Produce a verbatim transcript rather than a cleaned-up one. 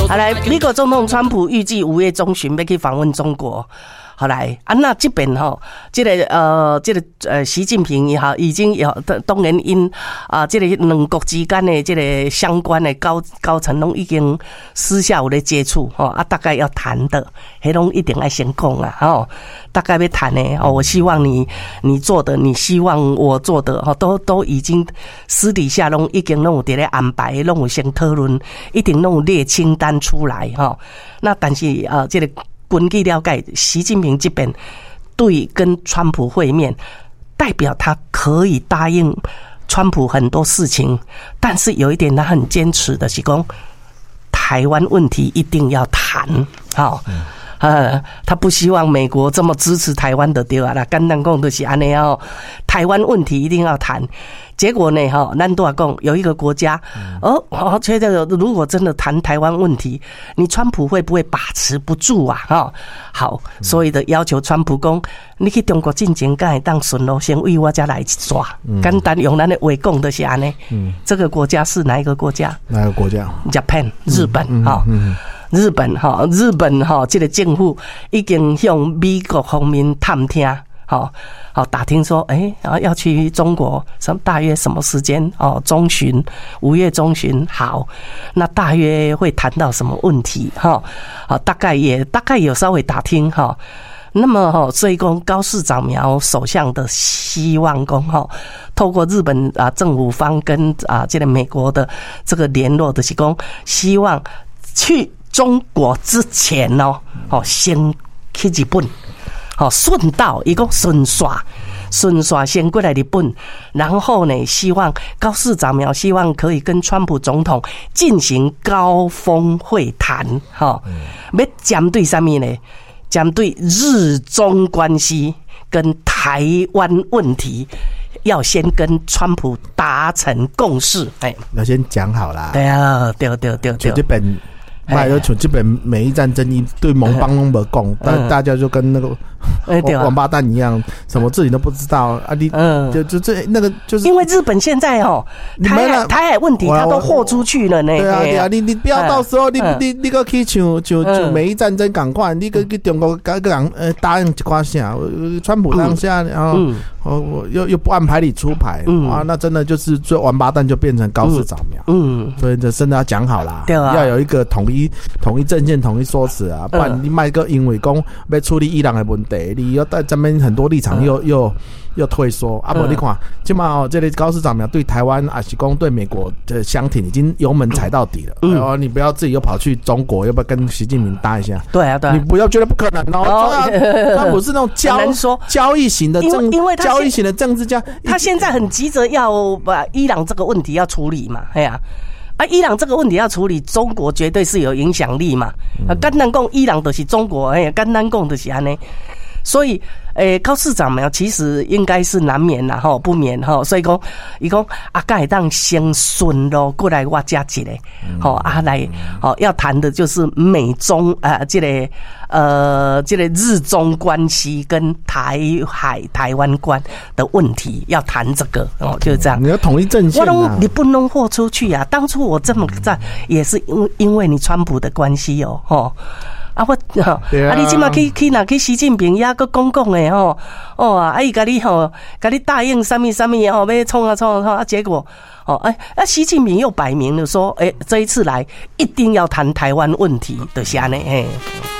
好来，美国总统川普预计五月中旬要去访问中国。好来啊，那这边哈，这个呃，这个呃，习近平也好，已经有当然因啊，这个两国之间的这个相关的高高层拢已经私下有咧接触吼啊，大概要谈的，迄拢一定要先讲啊，吼，大概要谈的哦，我希望你你做的，你希望我做的，吼，都都已经私底下拢已经拢有伫咧安排，拢有先讨论，一定拢有列清单出来哈。那但是啊、呃，这个。根据了解，习近平这边对跟川普会面，代表他可以答应川普很多事情，但是有一点他很坚持的是说，台湾问题一定要谈，好、哦。呃，他不希望美国这么支持台湾的对啊啦，简单讲就是安尼哦，台湾问题一定要谈。结果呢，哈，咱都讲有一个国家，哦，哦，觉得如果真的谈台湾问题，你川普会不会把持不住啊？哈，好，所以的要求川普讲，你去中国进前，敢会当顺路先为我家来抓。简单用咱的话讲就是安尼。嗯，这个国家是哪一个国家？ 哪个国家 ？Japan， 日本哈。嗯嗯日本哈，日本哈，这个政府已经向美国方面探听，好好打听说，哎、欸，要去中国，什么大约什么时间？哦，中旬，五月中旬。好，那大约会谈到什么问题？哈，好，大概也大概有稍微打听哈。那么哈，所以讲高市早苗首相的希望讲哈，透过日本啊政府方跟啊这个美国的这个联络的是讲，希望去。中国之前哦，哦，先去日本，哦，顺道一个顺刷，顺刷先过来日本，然后呢，希望高市早苗希望可以跟川普总统进行高峰会谈，哈、哦，要针对什么呢？针对日中关系跟台湾问题。要先跟川普达成共识，哎， 要先讲好啦。 对啊，对对对对。 这本买了从这本美伊战争一对盟邦都没讲，但大家就跟那个王八蛋一样，什么自己都不知道啊！你就就这那个就是， 因为日本现在哦，台海台海问题他都豁出去了呢。 对啊对啊，你你不要到时候你你你个去像像像美伊战争赶快，你个去中国个个人呃答应一寡啥，川普当下然后哦我又又不按牌理出牌啊，那真的就是这王八蛋就变成高市早苗。嗯，所以这真的要讲好啦，要有一个统一统一政见统一说辞啊，不然你卖个因为讲要处理伊朗的问题。你要在这边很多立场又、嗯、又又退缩啊！不，你看，起码哦，这类高市早苗对台湾啊，是讲对美国的相挺已经油门踩到底了。嗯，然后你不要自己又跑去中国，要不要跟习近平搭一下？ 对啊，对啊， 你不要觉得不可能哦。哦他不是那种交交易型的政， 因为交易型的政治家， 他现在很急着要把伊朗这个问题要处理嘛，哎呀。啊，伊朗这个问题要处理，中国绝对是有影响力嘛。啊，简单讲，伊朗就是中国，哎，简单讲就是安尼。所以，诶，高市长苗其实应该是难免啦，吼，不免吼。所以讲，伊讲啊，该会当先顺路过来我家一个，吼啊来，吼要谈的就是美中啊，这个呃，这个日中关系跟台海台湾关的问题要谈这个哦，就是这样。 你要统一阵线啊， 我拢你不能豁出去啊！当初我这么在，也是因因为你川普的关系哦，吼。啊，我啊，啊你即马去去哪去习近平也个讲讲诶吼，哦啊，伊甲你吼，甲你答应什么什么吼，要冲啊冲啊冲啊，结果哦，哎，啊，习近平又摆明了说，哎，这一次来一定要谈台湾问题的下呢，嘿。